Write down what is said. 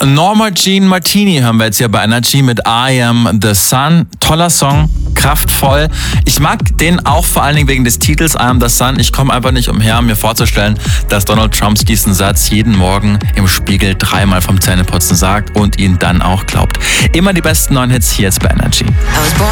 Norma Jean Martini hören wir jetzt hier bei Energy mit I Am The Sun. Toller Song, kraftvoll. Ich mag den auch vor allen Dingen wegen des Titels I Am The Sun. Ich komme einfach nicht umher, mir vorzustellen, dass Donald Trump diesen Satz jeden Morgen im Spiegel 3-mal vom Zähneputzen sagt und ihn dann auch glaubt. Immer die besten neuen Hits hier jetzt bei Energy.